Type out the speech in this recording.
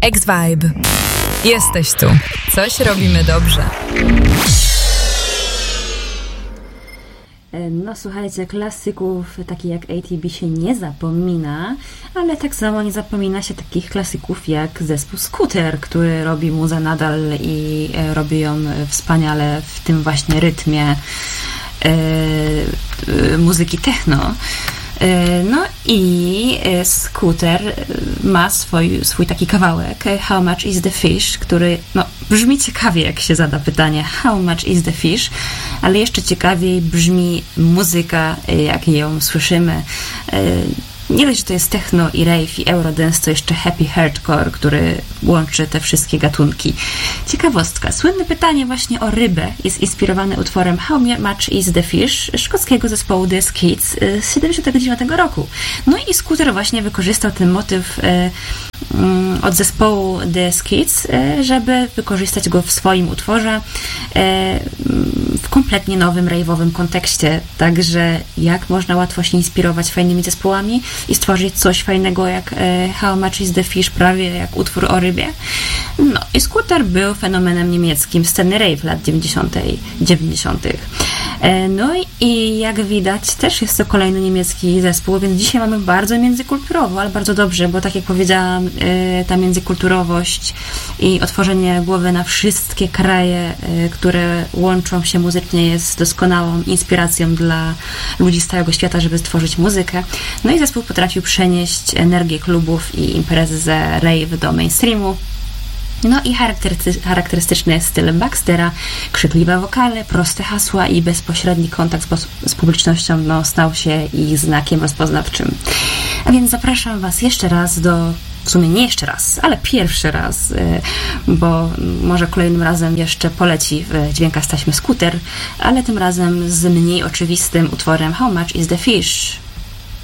X-Vibe. Jesteś tu. Coś robimy dobrze. No słuchajcie, klasyków takich jak ATB się nie zapomina, ale tak samo nie zapomina się takich klasyków jak zespół Scooter, który robi muzę nadal i robi ją wspaniale w tym właśnie rytmie muzyki techno. No i Scooter ma swój taki kawałek How Much Is The Fish, który brzmi ciekawie, jak się zada pytanie How Much Is The Fish, ale jeszcze ciekawiej brzmi muzyka, jak ją słyszymy. Nie dość, że to jest techno i rave i eurodance, to jeszcze happy hardcore, który łączy te wszystkie gatunki. Ciekawostka. Słynne pytanie właśnie o rybę jest inspirowane utworem How Much Is The Fish szkockiego zespołu The Skids z 1979 roku. No i Scooter właśnie wykorzystał ten motyw od zespołu The Skids, żeby wykorzystać go w swoim utworze w kompletnie nowym, rave'owym kontekście. Także jak można łatwo się inspirować fajnymi zespołami i stworzyć coś fajnego jak How Much Is The Fish, prawie jak utwór o rybie. No i Scooter był fenomenem niemieckim sceny rave lat 90. No i jak widać też jest to kolejny niemiecki zespół, więc dzisiaj mamy bardzo międzykulturowo, ale bardzo dobrze, bo tak jak powiedziałam, ta międzykulturowość i otworzenie głowy na wszystkie kraje, które łączą się muzycznie, jest doskonałą inspiracją dla ludzi z całego świata, żeby stworzyć muzykę. No i zespół potrafił przenieść energię klubów i imprezy ze rave do mainstreamu. No i charakterystyczny jest styl Baxtera, krzykliwe wokale, proste hasła i bezpośredni kontakt z publicznością stał się ich znakiem rozpoznawczym. A więc zapraszam Was jeszcze raz w sumie nie jeszcze raz, ale pierwszy raz, bo może kolejnym razem jeszcze poleci w dźwiękach taśmy Scooter, ale tym razem z mniej oczywistym utworem How Much Is The Fish?